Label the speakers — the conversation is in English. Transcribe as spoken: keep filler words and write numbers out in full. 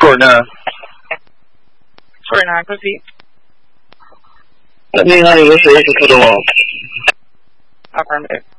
Speaker 1: forty-nine.
Speaker 2: forty-nine, proceed.
Speaker 1: Let me know what's the issue to the wall.
Speaker 2: Affirmative.